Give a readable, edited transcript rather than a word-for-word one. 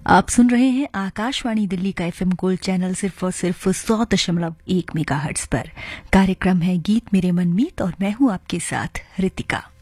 आप सुन रहे हैं आकाशवाणी दिल्ली का एफएम गोल्ड चैनल सिर्फ और सिर्फ 100.1 मेगाहर्ट्ज पर। कार्यक्रम है गीत मेरे मनमीत और मैं हूं आपके साथ रितिका।